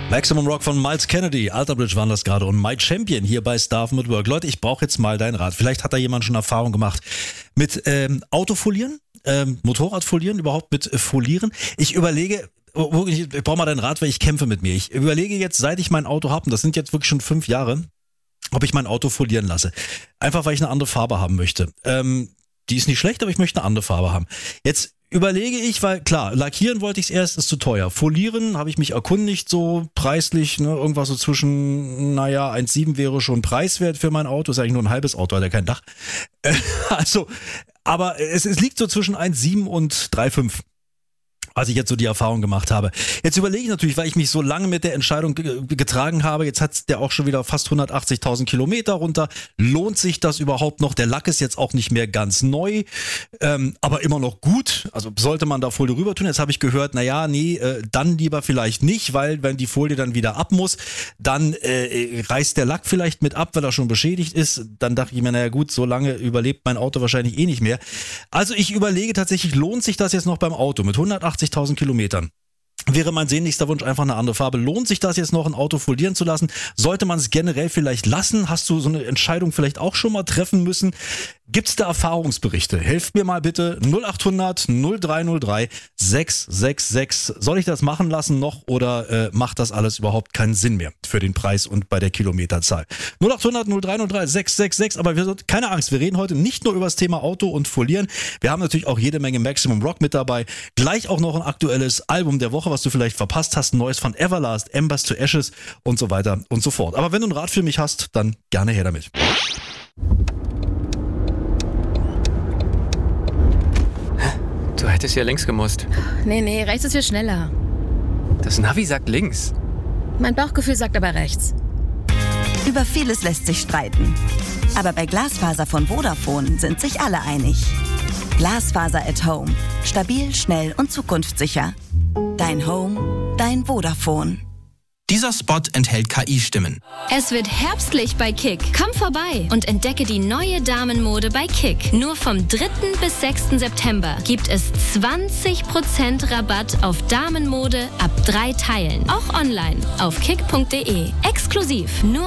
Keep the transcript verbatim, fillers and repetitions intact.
Maximum Rock von Miles Kennedy, Alter Bridge waren das gerade und My Champion hier bei Starven at Work. Leute, ich brauche jetzt mal deinen Rat. Vielleicht hat da jemand schon Erfahrung gemacht mit ähm, Autofolieren, ähm, Motorradfolieren, überhaupt mit äh, Folieren. Ich überlege, ich, ich brauche mal deinen Rat, weil ich kämpfe mit mir. Ich überlege jetzt, seit ich mein Auto habe, und das sind jetzt wirklich schon fünf Jahre, ob ich mein Auto folieren lasse. Einfach, weil ich eine andere Farbe haben möchte. Ähm, die ist nicht schlecht, aber ich möchte eine andere Farbe haben. Jetzt überlege ich, weil klar, lackieren wollte ich es erst, ist zu teuer. Folieren habe ich mich erkundigt, so preislich, ne, irgendwas so zwischen, naja, eins Komma sieben wäre schon preiswert für mein Auto, ist eigentlich nur ein halbes Auto, hat ja kein Dach. Äh, also, aber es, es liegt so zwischen eins Komma sieben und drei Komma fünf. Als ich jetzt so die Erfahrung gemacht habe. Jetzt überlege ich natürlich, weil ich mich so lange mit der Entscheidung ge- getragen habe, jetzt hat der auch schon wieder fast hundertachtzigtausend Kilometer runter. Lohnt sich das überhaupt noch? Der Lack ist jetzt auch nicht mehr ganz neu, ähm, aber immer noch gut. Also sollte man da Folie rüber tun? Jetzt habe ich gehört, naja, nee, äh, dann lieber vielleicht nicht, weil wenn die Folie dann wieder ab muss, dann äh, reißt der Lack vielleicht mit ab, weil er schon beschädigt ist. Dann dachte ich mir, naja gut, so lange überlebt mein Auto wahrscheinlich eh nicht mehr. Also ich überlege tatsächlich, lohnt sich das jetzt noch beim Auto mit hundertachtzigtausend Kilometern? Wäre mein sehnlichster Wunsch einfach eine andere Farbe. Lohnt sich das jetzt noch, ein Auto folieren zu lassen? Sollte man es generell vielleicht lassen? Hast du so eine Entscheidung vielleicht auch schon mal treffen müssen? Gibt es da Erfahrungsberichte? Helft mir mal bitte. null acht hundert null drei null drei sechs sechs sechs. Soll ich das machen lassen noch oder äh, macht das alles überhaupt keinen Sinn mehr für den Preis und bei der Kilometerzahl? null acht hundert null drei null drei sechs sechs sechs. Aber wir sind, keine Angst, wir reden heute nicht nur über das Thema Auto und Folieren. Wir haben natürlich auch jede Menge Maximum Rock mit dabei. Gleich auch noch ein aktuelles Album der Woche, was du vielleicht verpasst hast. Neues von Everlast, Embers to Ashes und so weiter und so fort. Aber wenn du einen Rat für mich hast, dann gerne her damit. Du hättest ja links gemusst. Nee, nee, rechts ist viel schneller. Das Navi sagt links. Mein Bauchgefühl sagt aber rechts. Über vieles lässt sich streiten. Aber bei Glasfaser von Vodafone sind sich alle einig. Glasfaser at Home. Stabil, schnell und zukunftssicher. Dein Home, dein Vodafone. Dieser Spot enthält K I-Stimmen. Es wird herbstlich bei Kick. Komm vorbei und entdecke die neue Damenmode bei Kick. Nur vom dritten bis sechsten September gibt es zwanzig Prozent Rabatt auf Damenmode ab drei Teilen. Auch online auf kick punkt de. Exklusiv nur